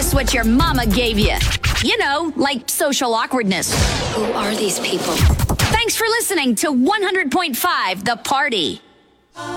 just what your mama gave you. You know, like social awkwardness. Who are these people? Thanks for listening to 100.5 The Party.